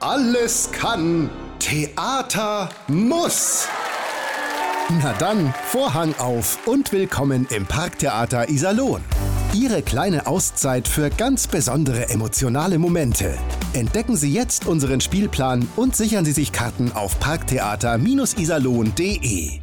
Alles kann. Theater muss. Na dann, Vorhang auf und willkommen im Parktheater Iserlohn. Ihre kleine Auszeit für ganz besondere emotionale Momente. Entdecken Sie jetzt unseren Spielplan und sichern Sie sich Karten auf parktheater-iserlohn.de.